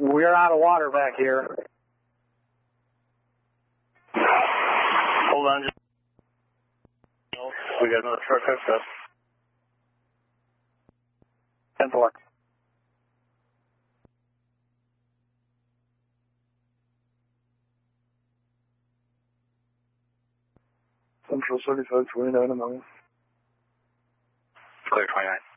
We're out of water back here. Hold on. We got another truck hooked up. 10-4. Central 35, 29 a mile. Clear 29.